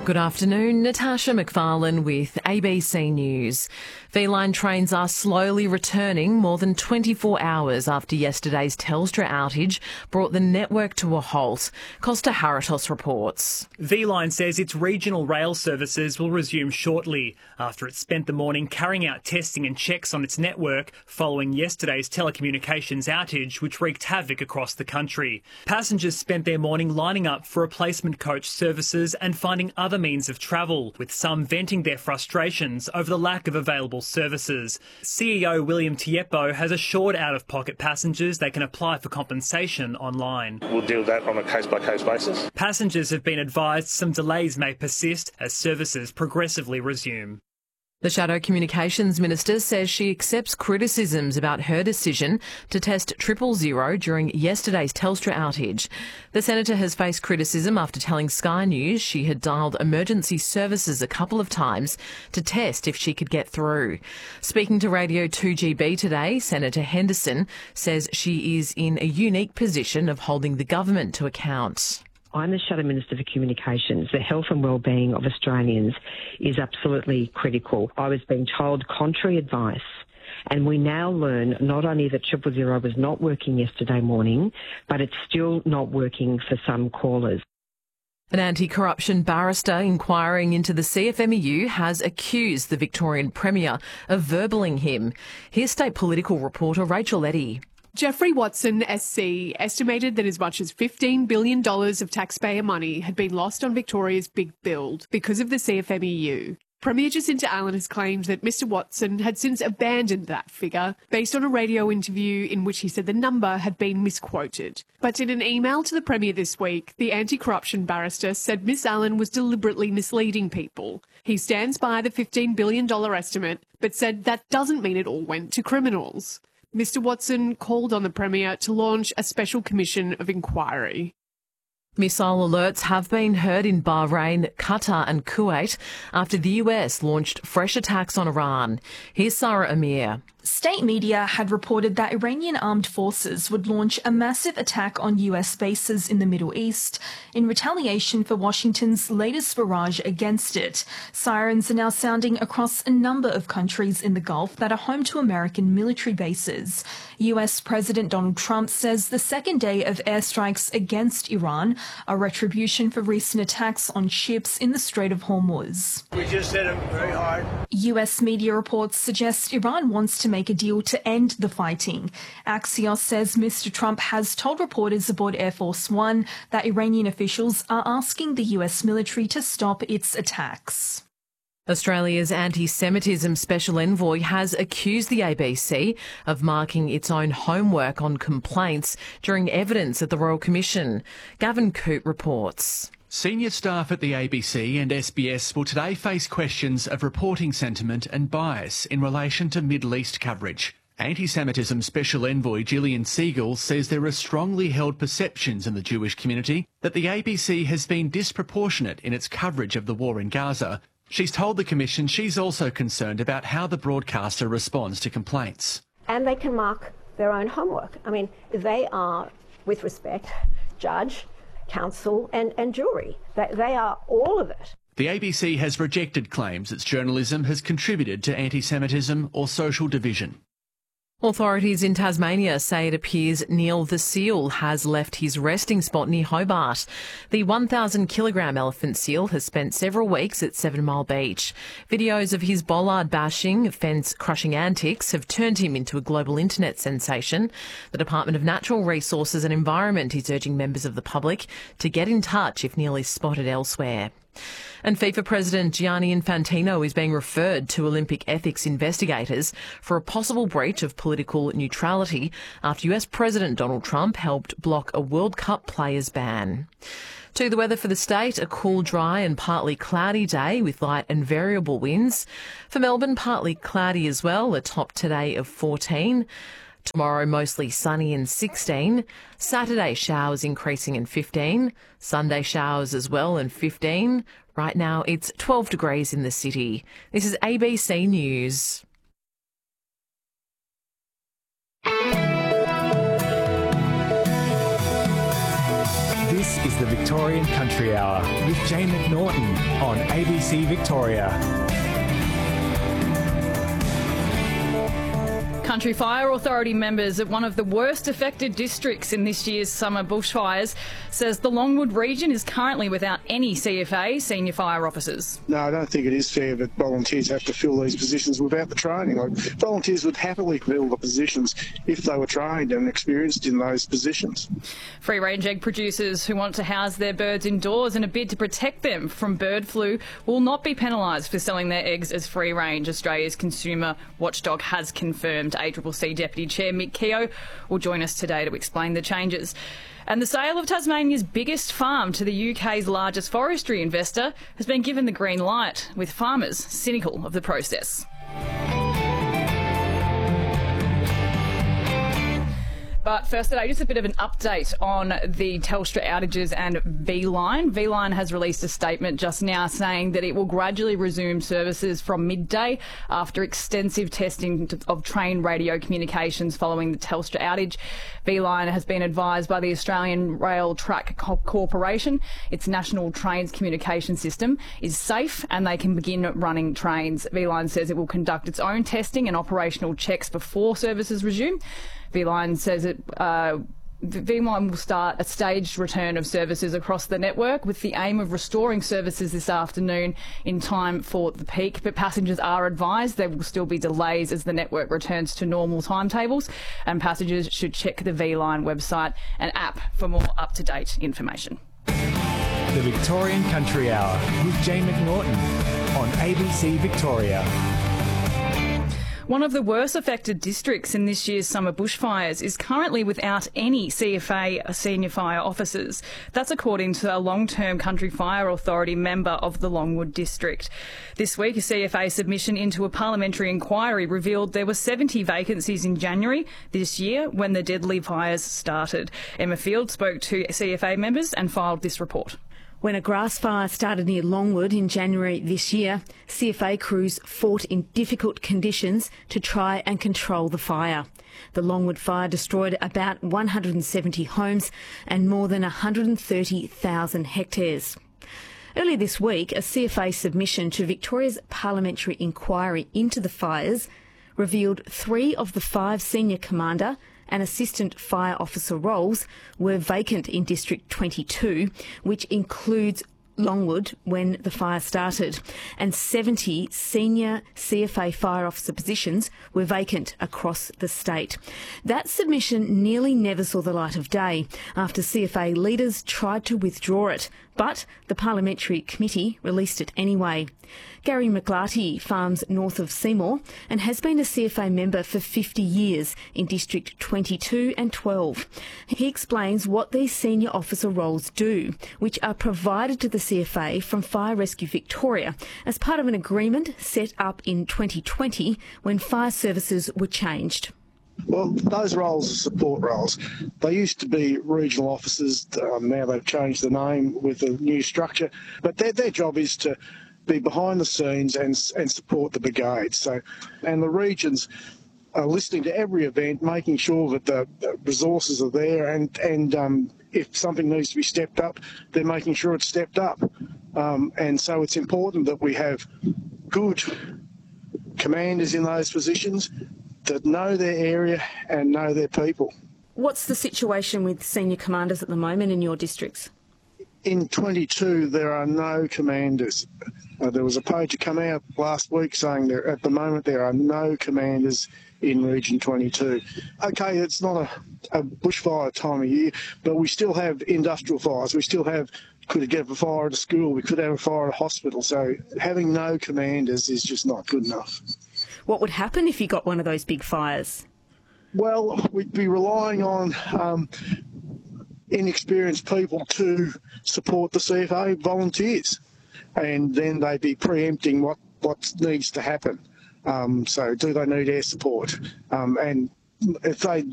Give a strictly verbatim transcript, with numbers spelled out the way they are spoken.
Good afternoon, Natasha McFarlane with A B C News. V-Line trains are slowly returning more than twenty-four hours after yesterday's Telstra outage brought the network to a halt. Costa Haratos reports. V-Line says its regional rail services will resume shortly after it spent the morning carrying out testing and checks on its network following yesterday's telecommunications outage which wreaked havoc across the country. Passengers spent their morning lining up for replacement coach services and finding other means of travel, with some venting their frustrations over the lack of available services. C E O William Tiepo has assured out-of-pocket passengers they can apply for compensation online. We'll deal with that on a case-by-case basis. Passengers have been advised some delays may persist as services progressively resume. The Shadow Communications Minister says she accepts criticisms about her decision to test triple zero during yesterday's Telstra outage. The Senator has faced criticism after telling Sky News she had dialled emergency services a couple of times to test if she could get through. Speaking to Radio two G B today, Senator Henderson says she is in a unique position of holding the government to account. I'm the Shadow Minister for Communications. The health and well-being of Australians is absolutely critical. I was being told contrary advice, and we now learn not only that triple zero was not working yesterday morning, but it's still not working for some callers. An anti-corruption barrister inquiring into the C F M E U has accused the Victorian Premier of verballing him. Here's state political reporter Rachel Eddy. Jeffrey Watson, S C, estimated that as much as fifteen billion dollars of taxpayer money had been lost on Victoria's big build because of the C F M E U. Premier Jacinta Allen has claimed that Mr Watson had since abandoned that figure based on a radio interview in which he said the number had been misquoted. But in an email to the Premier this week, the anti-corruption barrister said Miss Allen was deliberately misleading people. He stands by the fifteen billion dollars estimate, but said that doesn't mean it all went to criminals. Mr Watson called on the Premier to launch a special commission of inquiry. Missile alerts have been heard in Bahrain, Qatar and Kuwait after the U S launched fresh attacks on Iran. Here's Sarah Amir. State media had reported that Iranian armed forces would launch a massive attack on U S bases in the Middle East in retaliation for Washington's latest barrage against it. Sirens are now sounding across a number of countries in the Gulf that are home to American military bases. U S President Donald Trump says the second day of airstrikes against Iran are retribution for recent attacks on ships in the Strait of Hormuz. We just hit them very hard. U S media reports suggest Iran wants to make a deal to end the fighting. Axios says Mister Trump has told reporters aboard Air Force One that Iranian officials are asking the U S military to stop its attacks. Australia's anti-Semitism special envoy has accused the A B C of marking its own homework on complaints during evidence at the Royal Commission. Gavin Coote reports. Senior staff at the A B C and S B S will today face questions of reporting sentiment and bias in relation to Middle East coverage. Anti-Semitism Special Envoy Gillian Siegel says there are strongly held perceptions in the Jewish community that the A B C has been disproportionate in its coverage of the war in Gaza. She's told the Commission she's also concerned about how the broadcaster responds to complaints. And they can mark their own homework. I mean, they are, with respect, judge, counsel and, and jury. They, they are all of it. The A B C has rejected claims its journalism has contributed to anti-Semitism or social division. Authorities in Tasmania say it appears Neil the seal has left his resting spot near Hobart. The one thousand kilogram elephant seal has spent several weeks at Seven Mile Beach. Videos of his bollard bashing, fence crushing antics have turned him into a global internet sensation. The Department of Natural Resources and Environment is urging members of the public to get in touch if Neil is spotted elsewhere. And FIFA President Gianni Infantino is being referred to Olympic ethics investigators for a possible breach of political neutrality after U S President Donald Trump helped block a World Cup players ban. To the weather for the state, a cool, dry and partly cloudy day with light and variable winds. For Melbourne, partly cloudy as well, a top today of fourteen. Tomorrow, mostly sunny and sixteen. Saturday, showers increasing and fifteen. Sunday, showers as well and fifteen. Right now, it's twelve degrees in the city. This is A B C News. This is the Victorian Country Hour with Jane McNaughton on A B C Victoria. Country Fire Authority members at one of the worst affected districts in this year's summer bushfires says the Longwood region is currently without any C F A senior fire officers. No, I don't think it is fair that volunteers have to fill these positions without the training. Like, volunteers would happily fill the positions if they were trained and experienced in those positions. Free-range egg producers who want to house their birds indoors in a bid to protect them from bird flu will not be penalised for selling their eggs as free-range. Australia's consumer watchdog has confirmed. A C C C Deputy Chair Mick Keogh will join us today to explain the changes. And the sale of Tasmania's biggest farm to the U K's largest forestry investor has been given the green light, with farmers cynical of the process. But first today, just a bit of an update on the Telstra outages and V-Line. V-Line has released a statement just now saying that it will gradually resume services from midday after extensive testing of train radio communications following the Telstra outage. V-Line has been advised by the Australian Rail Track Corporation its national trains communication system is safe and they can begin running trains. V-Line says it will conduct its own testing and operational checks before services resume. V-Line says it uh, V-Line will start a staged return of services across the network with the aim of restoring services this afternoon in time for the peak. But passengers are advised there will still be delays as the network returns to normal timetables, and passengers should check the V-Line website and app for more up-to-date information. The Victorian Country Hour with Jane McNaughton on A B C Victoria. One of the worst affected districts in this year's summer bushfires is currently without any C F A senior fire officers. That's according to a long-term Country Fire Authority member of the Longwood district. This week, a C F A submission into a parliamentary inquiry revealed there were seventy vacancies in January this year when the deadly fires started. Emma Field spoke to C F A members and filed this report. When a grass fire started near Longwood in January this year, C F A crews fought in difficult conditions to try and control the fire. The Longwood fire destroyed about one hundred seventy homes and more than one hundred thirty thousand hectares. Earlier this week, a C F A submission to Victoria's parliamentary inquiry into the fires revealed three of the five senior commander and assistant fire officer roles were vacant in District twenty-two, which includes Longwood when the fire started, and seventy senior C F A fire officer positions were vacant across the state. That submission nearly never saw the light of day after C F A leaders tried to withdraw it, but the Parliamentary Committee released it anyway. Gary McLarty farms north of Seymour and has been a C F A member for fifty years in District twenty-two and twelve. He explains what these senior officer roles do, which are provided to the C F A from Fire Rescue Victoria as part of an agreement set up in twenty twenty when fire services were changed. Well, those roles are support roles. They used to be regional officers. Um, now they've changed the name with the new structure. But their, their job is to be behind the scenes and, and support the brigades. So, and the regions are listening to every event, making sure that the, the resources are there, and, and um, if something needs to be stepped up, they're making sure it's stepped up. Um, and so it's important that we have good commanders in those positions that know their area and know their people. What's the situation with senior commanders at the moment in your districts? In twenty-two, there are no commanders. Uh, there was a pager come out last week saying that at the moment there are no commanders in Region twenty-two. OK, it's not a, a bushfire time of year, but we still have industrial fires. We still have, could have a fire at a school, we could have a fire at a hospital. So having no commanders is just not good enough. What would happen if you got one of those big fires? Well, we'd be relying on um, inexperienced people to support the C F A volunteers, and then they'd be preempting what, what needs to happen. Um, so do they need air support? Um, and if they